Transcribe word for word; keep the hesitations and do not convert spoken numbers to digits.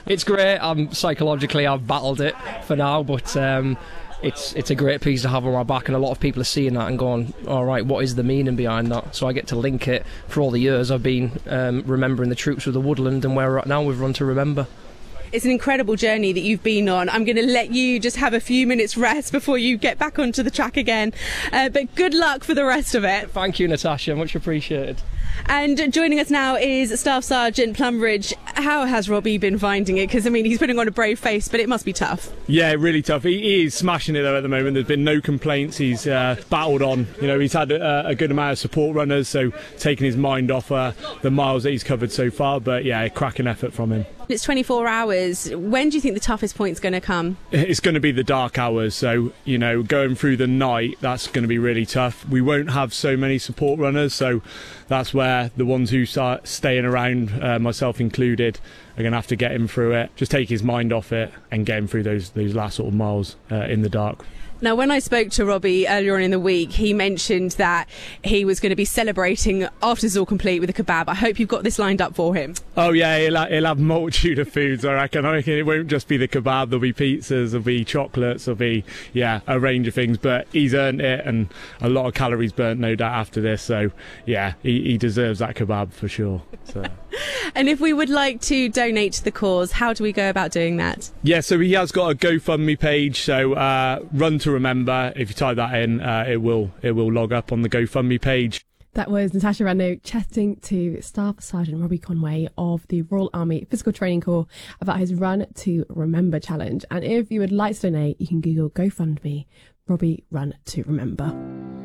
It's great. I'm psychologically, I've battled it for now, but um, it's it's a great piece to have on my back, and a lot of people are seeing that and going, all right, what is the meaning behind that? So I get to link it. For all the years I've been um, remembering the troops of the woodland, and where we're at now with Run to Remember. It's an incredible journey that you've been on. I'm going to let you just have a few minutes rest before you get back onto the track again. Uh, but good luck for the rest of it. Thank you, Natasha. Much appreciated. And joining us now is Staff Sergeant Plumridge. How has Robbie been finding it? Because, I mean, he's putting on a brave face, but it must be tough. Yeah, really tough. He is smashing it, though, at the moment. There's been no complaints. He's uh, battled on. You know, he's had a, a good amount of support runners, so taking his mind off uh, the miles that he's covered so far. But, yeah, a cracking effort from him. It's twenty-four hours. When do you think the toughest point's going to come? It's going to be the dark hours. So, you know, going through the night, that's going to be really tough. We won't have so many support runners, so that's where the ones who start staying around, uh, myself included, are going to have to get him through it. Just take his mind off it and get him through those those last sort of miles uh, in the dark. Now, when I spoke to Robbie earlier on in the week, he mentioned that he was going to be celebrating after it's all complete with a kebab. I hope you've got this lined up for him. Oh, yeah, he'll, ha- he'll have a multitude of foods, I reckon. I reckon it won't just be the kebab. There'll be pizzas, there'll be chocolates, there'll be, yeah, a range of things. But he's earned it, and a lot of calories burnt, no doubt, after this. So, yeah, he, he deserves that kebab for sure. So. And if we would like to donate to the cause, how do we go about doing that? Yeah, so he has got a GoFundMe page, so uh, Run to Remember. If you type that in, uh, it will it will log up on the GoFundMe page. That was Natasha Rando chatting to Staff Sergeant Robbie Conway of the Royal Army Physical Training Corps about his Run to Remember challenge. And if you would like to donate, you can Google GoFundMe Robbie Run to Remember.